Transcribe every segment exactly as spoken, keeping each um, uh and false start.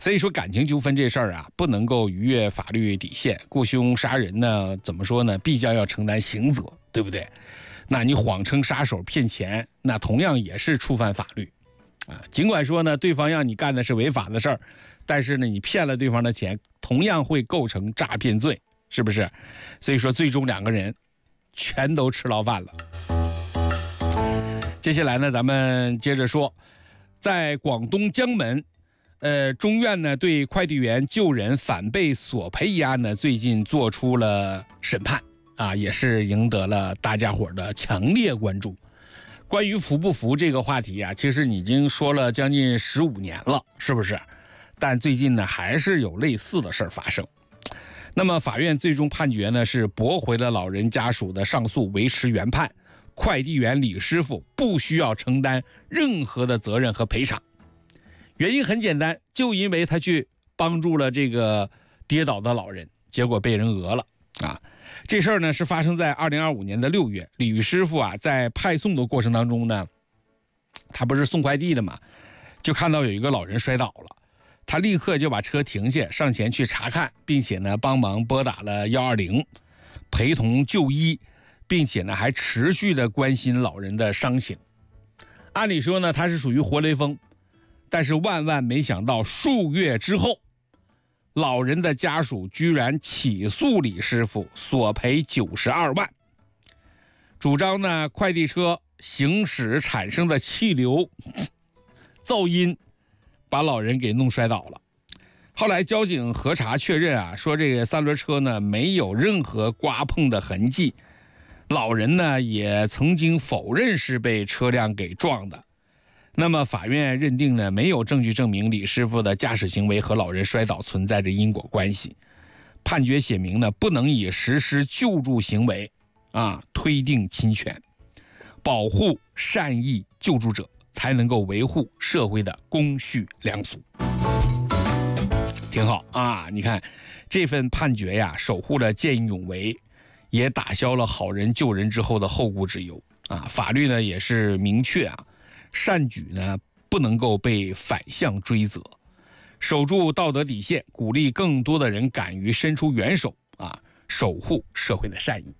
所以说感情纠纷这事儿啊，不能够逾越法律底线。雇凶杀人呢，怎么说呢？必将要承担刑责，对不对？那你谎称杀手骗钱，那同样也是触犯法律啊。尽管说呢，对方让你干的是违法的事儿，但是呢，你骗了对方的钱，同样会构成诈骗罪，是不是？所以说，最终两个人全都吃牢饭了。接下来呢，咱们接着说，在广东江门。呃，中院呢对快递员救人反被索赔一案呢，最近做出了审判啊，也是赢得了大家伙的强烈关注。关于服不服这个话题啊，其实已经说了将近十五年了，是不是？但最近呢，还是有类似的事儿发生。那么法院最终判决呢，是驳回了老人家属的上诉，维持原判，快递员李师傅不需要承担任何的责任和赔偿。原因很简单，就因为他去帮助了这个跌倒的老人，结果被人讹了啊！这事儿呢是发生在二零二五年的六月，李师傅啊在派送的过程当中呢，他不是送快递的嘛，就看到有一个老人摔倒了，他立刻就把车停下，上前去查看，并且呢帮忙拨打了一二零，陪同就医，并且呢还持续的关心老人的伤情。按理说呢，他是属于活雷锋。但是万万没想到，数月之后，老人的家属居然起诉李师傅，索赔九十二万，主张呢快递车行驶产生的气流噪音把老人给弄摔倒了。后来交警核查确认啊，说这个三轮车呢没有任何刮碰的痕迹，老人呢也曾经否认是被车辆给撞的。那么法院认定呢，没有证据证明李师傅的驾驶行为和老人摔倒存在着因果关系。判决写明呢，不能以实施救助行为啊推定侵权，保护善意救助者，才能够维护社会的公序良俗。挺好啊，你看这份判决呀，守护了见义勇为，也打消了好人救人之后的后顾之忧啊。法律呢也是明确啊。善举呢不能够被反向追责，守住道德底线，鼓励更多的人敢于伸出援手啊，守护社会的善意。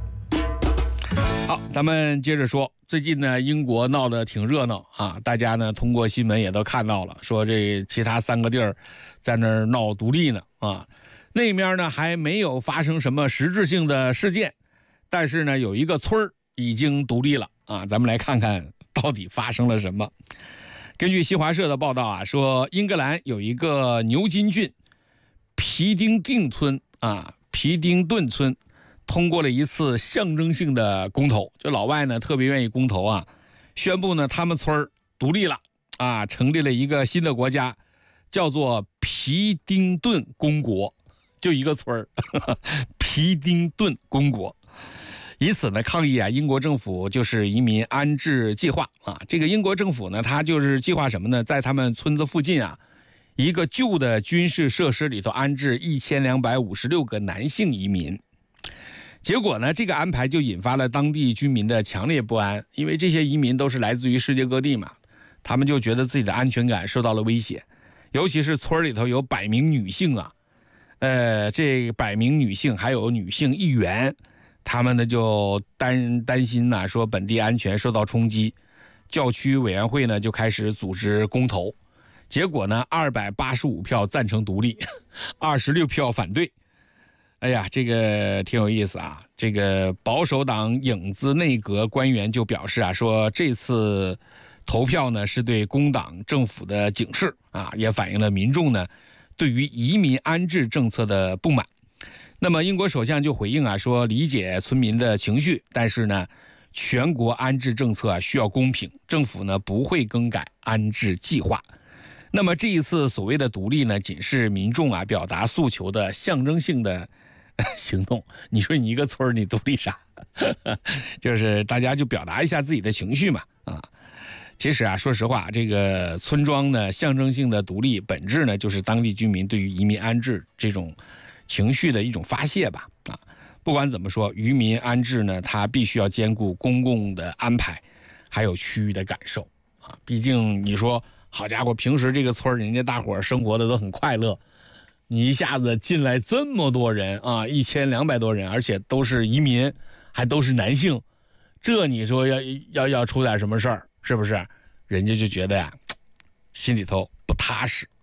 好，咱们接着说，最近呢，英国闹得挺热闹啊，大家呢通过新闻也都看到了，说这其他三个地儿在那儿闹独立呢啊，那面呢还没有发生什么实质性的事件，但是呢有一个村儿已经独立了啊，咱们来看看。到底发生了什么？根据新华社的报道啊，说英格兰有一个牛津郡皮丁定村啊，皮丁顿村通过了一次象征性的公投，就老外呢特别愿意公投啊，宣布呢他们村独立了啊，成立了一个新的国家，叫做皮丁顿公国，就一个村儿，皮丁顿公国。以此呢抗议啊，英国政府就是移民安置计划啊。这个英国政府呢，它就是计划什么呢？在他们村子附近啊，一个旧的军事设施里头安置一千两百五十六个男性移民。结果呢，这个安排就引发了当地居民的强烈不安，因为这些移民都是来自于世界各地嘛，他们就觉得自己的安全感受到了威胁，尤其是村里头有百名女性啊，呃，这百名女性还有女性议员。他们呢就担担心呐、啊，说本地安全受到冲击，教区委员会呢就开始组织公投，结果呢二百八十五票赞成独立，二十六票反对。哎呀，这个挺有意思啊。这个保守党影子内阁官员就表示啊，说这次投票呢是对工党政府的警示啊，也反映了民众呢对于移民安置政策的不满。那么英国首相就回应啊，说理解村民的情绪，但是呢全国安置政策啊需要公平，政府呢不会更改安置计划。那么这一次所谓的独立呢，仅是民众啊表达诉求的象征性的行动。你说你一个村你独立啥？就是大家就表达一下自己的情绪嘛啊。其实啊，说实话，这个村庄呢象征性的独立，本质呢就是当地居民对于移民安置这种情绪的一种发泄吧啊。不管怎么说，渔民安置呢，它必须要兼顾公共的安排，还有区域的感受啊。毕竟你说好家伙，平时这个村人家大伙儿生活的都很快乐，你一下子进来这么多人啊，一千两百多人，而且都是移民，还都是男性，这你说要要要出点什么事儿，是不是？人家就觉得呀，心里头不踏实